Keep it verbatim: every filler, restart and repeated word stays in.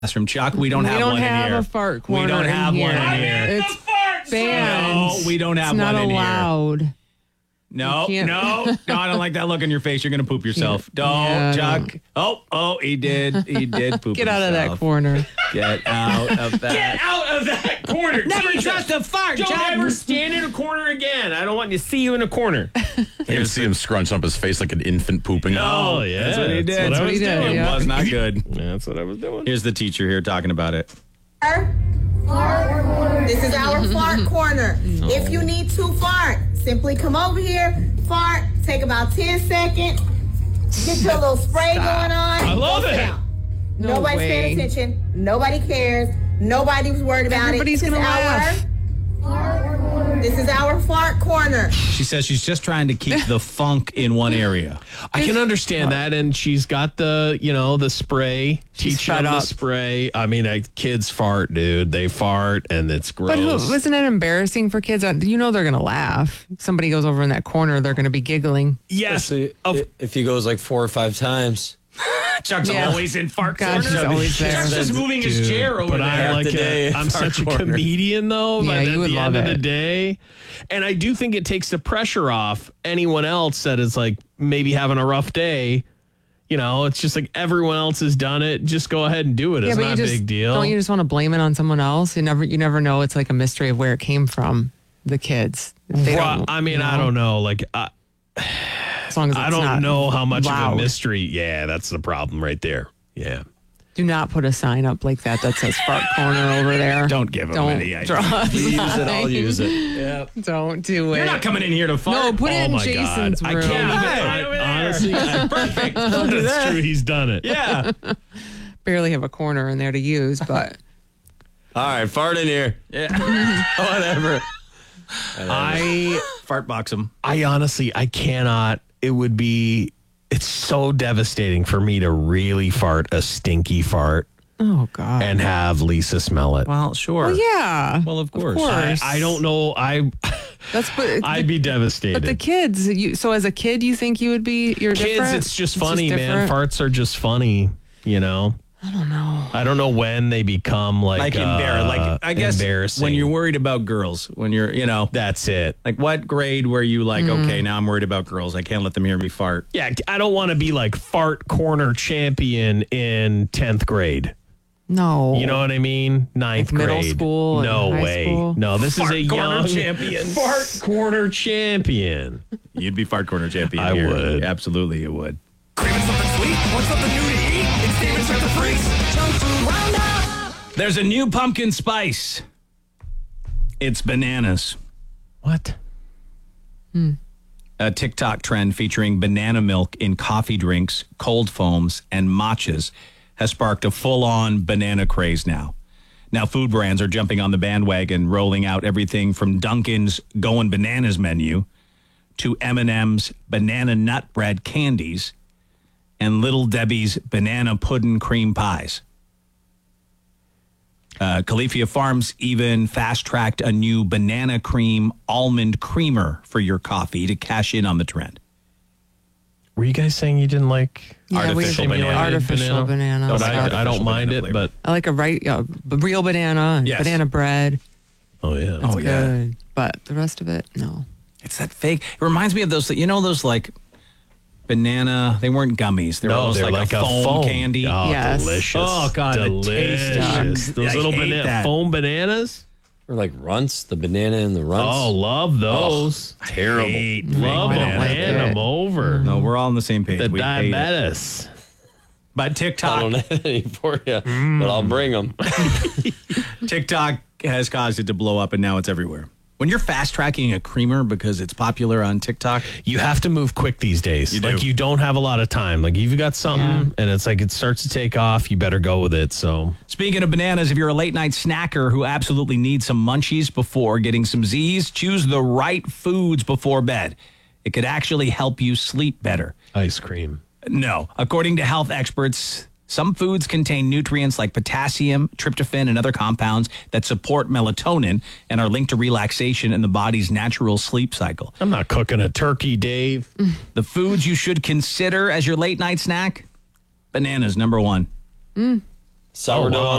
From Chuck, we don't we have don't one have in here. a fart corner We don't have in one here. in here. It's banned. No, we don't have it's one not in here. allowed. No, You no, can't- no, I don't like that look on your face. You're going to poop yourself. Don't, Yeah, I Chuck. Oh, oh, he did. He did poop Get out of that himself. corner. Get out of that. Get out of that corner. Never Jesus. trust a fart, Don't Chuck. ever stand in a corner again. I don't want to see you in a corner. You can see him scrunch up his face like an infant pooping. Oh, yeah. That's what he did. That's what he did, It yeah. was not good. Yeah, that's what I was doing. Here's the teacher here talking about it. This is our fart corner. If you need to fart, simply come over here, fart, take about ten seconds, get your little spray going on. I love go it. down. No Nobody's way. paying attention. Nobody cares. Nobody's worried about Everybody's it. This gonna is laugh. our, This is our fart corner. She says she's just trying to keep the funk in one area. I can understand that, and she's got the, you know, the spray. She's Teach them fed the up. spray. I mean, I, kids fart, dude. They fart, and it's gross. But who, wasn't it embarrassing for kids? Uh, You know they're going to laugh. Somebody goes over in that corner, they're going to be giggling. yes, Especially of i- if he goes like four or five times. Chuck's Yeah. always in fart God, corner. she's always there. Chuck's just moving his chair over but there. I'm like the day, a, I'm fart such a corner. comedian though. Yeah, but you at would the love end of the it. day, and I do think it takes the pressure off anyone else that is like maybe having a rough day. You know, it's just like everyone else has done it. Just go ahead and do it. It's but not you a just big deal. don't you just want to blame it on someone else? You never you never know. It's like a mystery of where it came from. The kids. They Right, don't, I mean, you I know, don't know. Like, I, As long as it's I don't not know how much loud. of a mystery. Yeah, that's the problem right there. Yeah. Do not put a sign up like that that says fart corner over there. Don't give him Don't any idea. draw a You use it, I'll sign. use it. Don't do it. You're not coming in here to fart. No, put Oh it in my Jason's God. room. I can't even. Hey, I, over there. honestly, I, Perfect. that's true. He's done it. Yeah. Barely have a corner in there to use, but All right, fart in here. Yeah. Whatever. I Fart box him. I honestly, I cannot. It would be, it's so devastating for me to really fart a stinky fart oh god. and have Lisa smell it. Well, sure. well, yeah. Well, of course. I, I don't know. I, That's what. I'd be devastated. But the kids, you, so as a kid, you think you would be, you're Kids, different? it's just funny, man. different? Farts are just funny, you know? I don't know. I don't know when they become like, Like uh, embarrassing. Like I guess embarrassing. when you're worried about girls, when you're, you know, That's it. like what grade were you like, Mm. okay, now I'm worried about girls. I can't let them hear me fart. Yeah, I don't want to be like fart corner champion in tenth grade. No. You know what I mean? Ninth Like middle grade. school and No high way. school? No, this Fart is a corner young champion. fart corner champion. You'd be fart corner champion. I here. would. Absolutely, you would. Craving something sweet? Want something new to eat? It's Steven's Trip to Freeze. Junk food roundup. There's a new pumpkin spice. It's bananas. What? A TikTok trend featuring banana milk in coffee drinks, cold foams, and matchas has sparked a full-on banana craze now. Now, food brands are jumping on the bandwagon, rolling out everything from Dunkin's Going Bananas menu to M and M's banana nut bread candies and Little Debbie's banana pudding cream pies. Uh, Califia Farms even fast-tracked a new banana cream almond creamer for your coffee to cash in on the trend. Were you guys saying you didn't like Yeah, we- artificial banana? artificial banana. But Oh, I, I don't artificial mind banana it, flavor. but I like a right, uh, real banana and Yes. banana bread. oh yeah. Oh, It's yeah. good. But the rest of it, no. It's that fake. It reminds me of those, you know, those like banana, they weren't gummies. They were No, almost they're like, like a foam, foam. candy. Oh, Yes. delicious. Oh, God, the taste delicious. sucks. Those I little hate banana that. foam bananas. Or like runts, the banana and the runts. Oh, love those. terrible. Hate love I them. don't like Hand it. them over. No, we're all on the same page. The we hate it. diabetes. But I TikTok, don't have any for you, but I'll bring them. TikTok has caused it to blow up, and now it's everywhere. When you're fast tracking a creamer because it's popular on TikTok, You have to move quick these days. You do. Like you don't have a lot of time. Like you've got something and it's like it starts to take off, you better go with it. So speaking of bananas, if you're a late night snacker who absolutely needs some munchies before getting some Z's, choose the right foods before bed. It could actually help you sleep better. ice cream. No. According to health experts, some foods contain nutrients like potassium, tryptophan, and other compounds that support melatonin and are linked to relaxation in the body's natural sleep cycle. I'm not cooking a turkey, Dave. The foods you should consider as your late night snack? Bananas, number one. Sourdough wow. on